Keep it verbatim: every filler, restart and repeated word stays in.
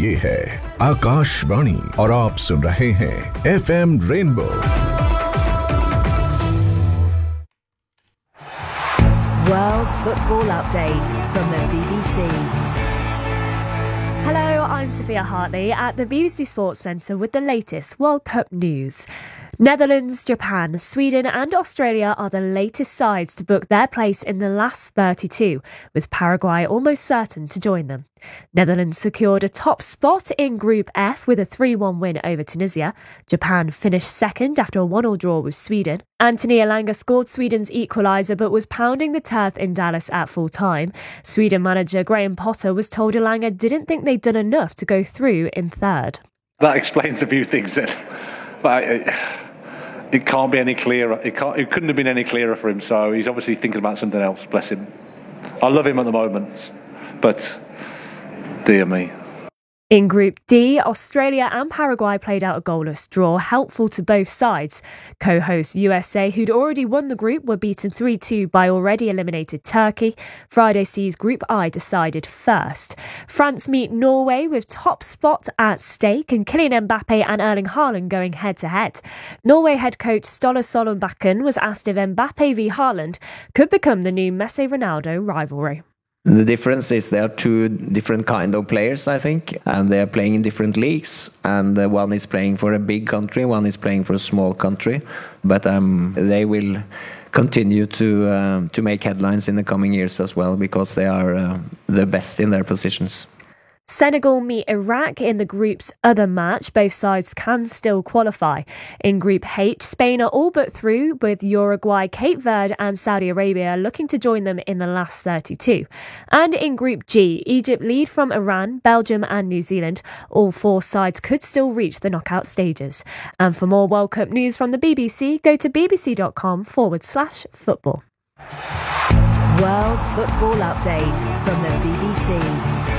ये है आकाशवाणी और आप सुन रहे हैं F M rainbow. World Football Update from the B B C. Hello, I'm Sophia Hartley at the B B C Sports Centre with the latest World Cup news. Netherlands, Japan, Sweden and Australia are the latest sides to book their place in the last thirty-two, with Paraguay almost certain to join them. Netherlands secured a top spot in Group F with a three one win over Tunisia. Japan finished second after a one all draw with Sweden. Anthony Elanga scored Sweden's equaliser but was pounding the turf in Dallas at full time. Sweden manager Graham Potter was told Elanga didn't think they'd done enough to go through in third. That explains a few things then. But it, it can't be any clearer. It, can't, it couldn't have been any clearer for him, so he's obviously thinking about something else, bless him. I love him at the moment, but dear me. In Group D, Australia and Paraguay played out a goalless draw, helpful to both sides. Co-hosts U S A, who'd already won the group, were beaten three two by already eliminated Turkey. Friday sees Group I decided first. France meet Norway with top spot at stake and Kylian Mbappe and Erling Haaland going head-to-head. Norway head coach Ståle Solbakken was asked if Mbappe v Haaland could become the new Messi-Ronaldo rivalry. The difference is there are two different kind of players, I think, and they are playing in different leagues. And uh, one is playing for a big country, one is playing for a small country. But um, they will continue to uh, to make headlines in the coming years as well, because they are uh, the best in their positions. Senegal meet Iraq in the group's other match. Both sides can still qualify. In Group H, Spain are all but through, with Uruguay, Cape Verde and Saudi Arabia looking to join them in the last thirty-two. And in Group G, Egypt lead from Iran, Belgium and New Zealand. All four sides could still reach the knockout stages. And for more World Cup news from the B B C, go to bbc.com forward slash football. World Football Update from the B B C.